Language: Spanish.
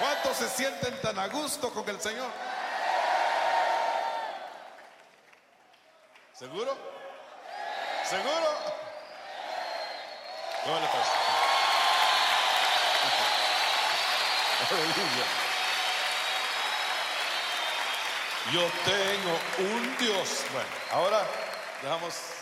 ¿Cuántos se sienten tan a gusto con el Señor? ¿Seguro? ¿Seguro? ¿Cómo le pasa? Aleluya. Yo tengo un Dios. Bueno, ahora dejamos